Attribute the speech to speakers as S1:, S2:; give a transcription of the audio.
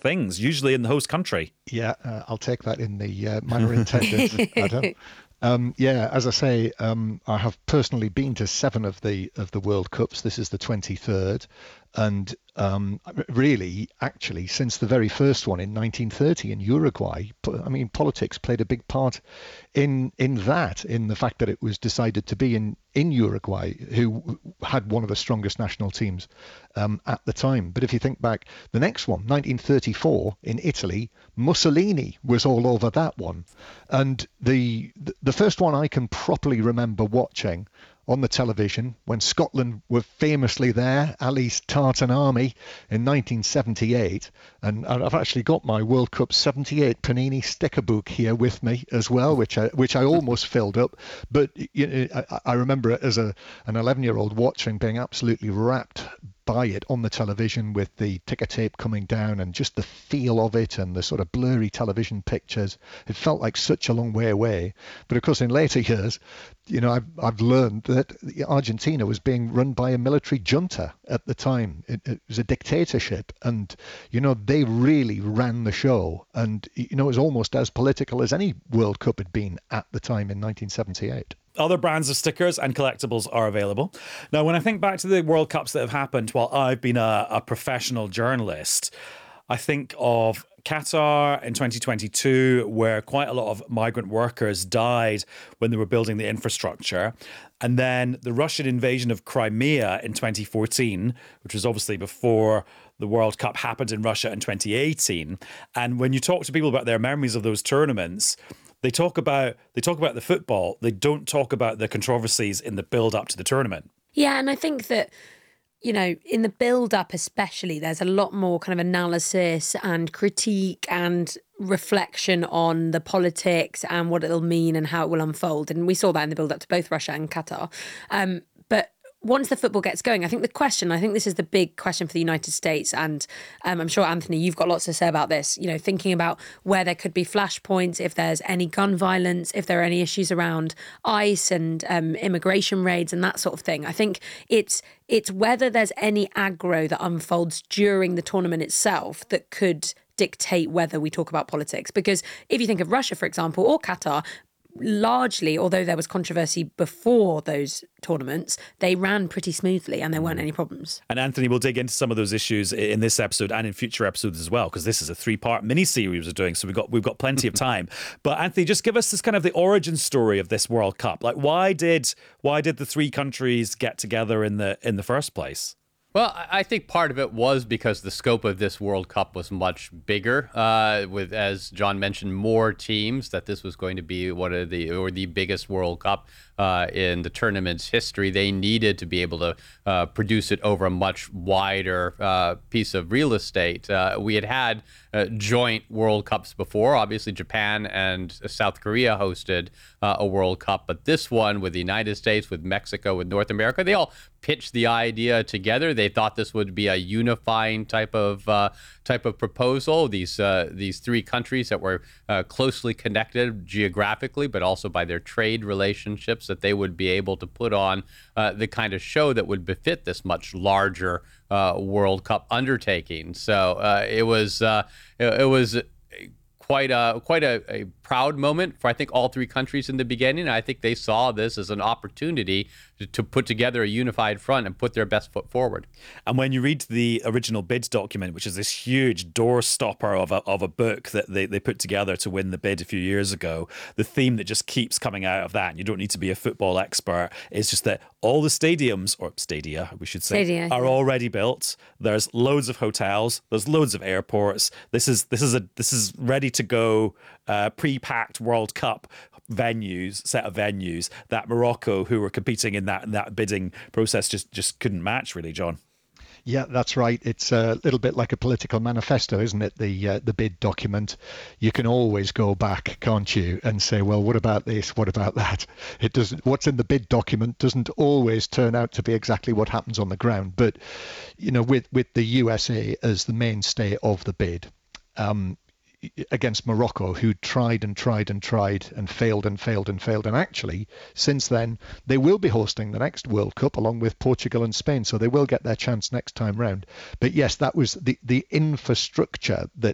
S1: things, usually in the host country.
S2: Yeah, I'll take that in the manner intended, Adam. Yeah, as I say, I have personally been to 7 of the World Cups. This is the 23rd, and really, actually, since the very first one in 1930 in Uruguay, I mean, politics played a big part in that, in the fact that it was decided to be in Uruguay, who had one of the strongest national teams at the time. But if you think back, the next one, 1934 in Italy, Mussolini was all over that one, and the first one I can properly remember watching on the television when Scotland were famously there, Ali's Tartan Army in 1978. And I've actually got my World Cup 78 Panini sticker book here with me as well, which I almost filled up. But I remember it as an 11-year-old watching, being absolutely rapt by it on the television with the ticker tape coming down and just the feel of it and the sort of blurry television pictures. It felt like such a long way away. But of course, in later years, I've learned that Argentina was being run by a military junta at the time. It was a dictatorship, and they really ran the show. And it was almost as political as any World Cup had been at the time in 1978.
S1: Other brands of stickers and collectibles are available. Now, when I think back to the World Cups that have happened while I've been a professional journalist, I think of Qatar in 2022, where quite a lot of migrant workers died when they were building the infrastructure. And then the Russian invasion of Crimea in 2014, which was obviously before the World Cup happened in Russia in 2018. And when you talk to people about their memories of those tournaments, they talk about the football. They don't talk about the controversies in the build up to the tournament.
S3: Yeah, and I think that, in the build up especially, there's a lot more kind of analysis and critique and reflection on the politics and what it'll mean and how it will unfold. And we saw that in the build up to both Russia and Qatar. But once the football gets going, I think this is the big question for the United States. And I'm sure, Anthony, you've got lots to say about this, thinking about where there could be flashpoints, if there's any gun violence, if there are any issues around ICE and immigration raids and that sort of thing. I think it's whether there's any aggro that unfolds during the tournament itself that could dictate whether we talk about politics. Because if you think of Russia, for example, or Qatar, largely, although there was controversy before those tournaments, they ran pretty smoothly and there weren't any problems.
S1: And Anthony, we'll dig into some of those issues in this episode and in future episodes as well, because this is a 3-part mini-series we're doing, so we've got plenty of time. But Anthony, just give us this kind of the origin story of this World Cup. Like, why did the 3 countries get together in the first place?
S4: Well, I think part of it was because the scope of this World Cup was much bigger, with, as John mentioned, more teams, that this was going to be the biggest World Cup in the tournament's history. They needed to be able to produce it over a much wider piece of real estate. We had joint World Cups before. Obviously, Japan and South Korea hosted a World Cup, but this one with the United States, with Mexico, with North America, they all pitched the idea together. They thought this would be a unifying type of proposal. These 3 countries that were closely connected geographically, but also by their trade relationships, that they would be able to put on the kind of show that would befit this much larger World Cup undertaking. So it was quite a proud moment for, I think, all 3 countries in the beginning. I think they saw this as an opportunity to put together a unified front and put their best foot forward.
S1: And when you read the original bid document, which is this huge doorstopper of a book that they put together to win the bid a few years ago, the theme that just keeps coming out of that, and you don't need to be a football expert, is just that all the stadiums, or stadia, we should say, are already built. There's loads of hotels. There's loads of airports. This is ready to go, pre-packed World Cup set of venues that Morocco, who were competing in that bidding process, just couldn't match, really, John.
S2: Yeah, that's right. It's a little bit like a political manifesto, isn't it? The bid document. You can always go back, can't you, and say, well, what about this? What about that? It doesn't. What's in the bid document doesn't always turn out to be exactly what happens on the ground. But with the USA as the mainstay of the bid, against Morocco, who tried and tried and tried and failed and failed and failed. And actually, since then, they will be hosting the next World Cup along with Portugal and Spain, so they will get their chance next time round. But yes, that was the infrastructure that